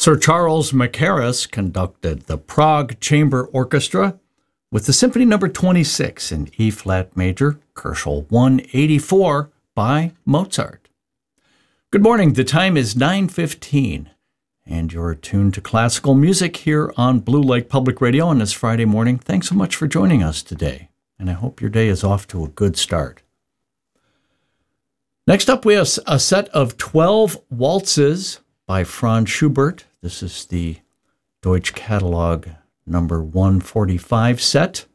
Sir Charles Mackerras conducted the Prague Chamber Orchestra with the Symphony No. 26 in E-flat major, Koelschel 184 by Mozart. Good morning. The time is 9:15, and you're tuned to classical music here on Blue Lake Public Radio on this Friday morning. Thanks so much for joining us today, and I hope your day is off to a good start. Next up, we have a set of 12 waltzes by Franz Schubert. This is the Deutsche Catalog number 145 set.